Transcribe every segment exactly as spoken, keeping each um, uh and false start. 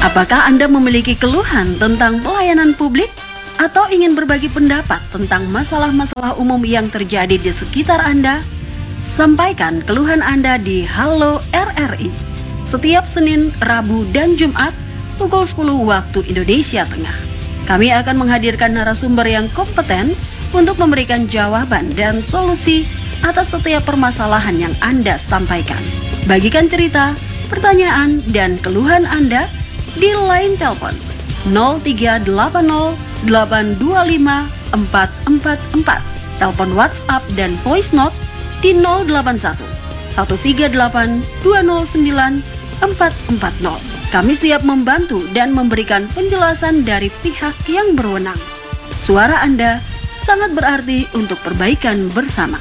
Apakah Anda memiliki keluhan tentang pelayanan publik atau ingin berbagi pendapat tentang masalah-masalah umum yang terjadi di sekitar Anda? Sampaikan keluhan Anda di Halo R R I setiap Senin, Rabu, dan Jumat pukul sepuluh waktu Indonesia Tengah. Kami akan menghadirkan narasumber yang kompeten untuk memberikan jawaban dan solusi atas setiap permasalahan yang Anda sampaikan. Bagikan cerita, pertanyaan, dan keluhan Anda di line telepon nol tiga delapan nol delapan dua lima empat empat empat, telepon WhatsApp dan voice note di nol delapan satu satu tiga delapan dua nol sembilan empat empat nol. Kami siap membantu dan memberikan penjelasan dari pihak yang berwenang. Suara Anda sangat berarti untuk perbaikan bersama.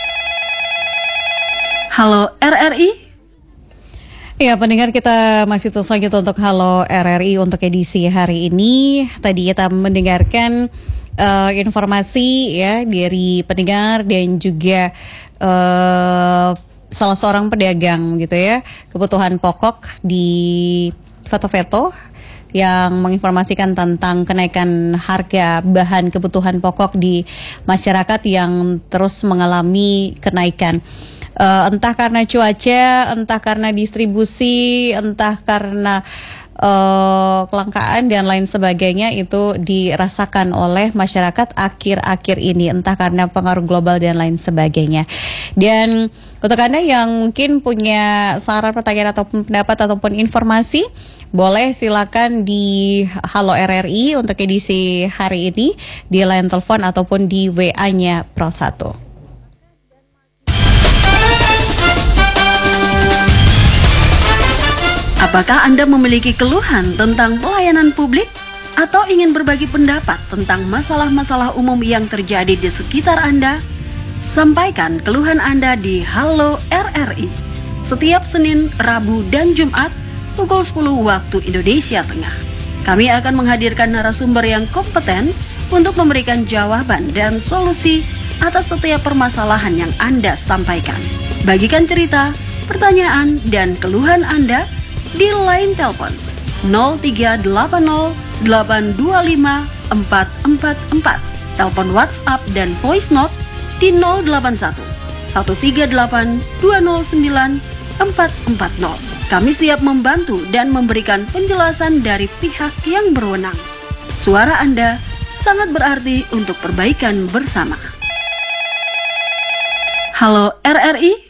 Halo R R I. Ya, pendengar, kita masih terus lanjut untuk Halo R R I untuk edisi hari ini. Tadi kita mendengarkan uh, informasi ya dari pendengar dan juga uh, salah seorang pedagang gitu ya, kebutuhan pokok di Veto-Veto yang menginformasikan tentang kenaikan harga bahan kebutuhan pokok di masyarakat yang terus mengalami kenaikan. Uh, entah karena cuaca, entah karena distribusi, entah karena uh, kelangkaan dan lain sebagainya, itu dirasakan oleh masyarakat akhir-akhir ini, entah karena pengaruh global dan lain sebagainya. Dan untuk Anda yang mungkin punya saran, pertanyaan, ataupun pendapat, ataupun informasi, boleh silakan di Halo R R I untuk edisi hari ini di line telepon ataupun di W A-nya Pro satu. Apakah Anda memiliki keluhan tentang pelayanan publik atau ingin berbagi pendapat tentang masalah-masalah umum yang terjadi di sekitar Anda? Sampaikan keluhan Anda di Halo R R I setiap Senin, Rabu, dan Jumat pukul sepuluh waktu Indonesia Tengah. Kami akan menghadirkan narasumber yang kompeten untuk memberikan jawaban dan solusi atas setiap permasalahan yang Anda sampaikan. Bagikan cerita, pertanyaan, dan keluhan Anda di line telepon nol tiga delapan nol delapan dua lima empat empat empat, telepon WhatsApp dan voice note di nol delapan satu satu tiga delapan dua nol sembilan empat empat nol. Kami siap membantu dan memberikan penjelasan dari pihak yang berwenang. Suara Anda sangat berarti untuk perbaikan bersama. Halo R R I.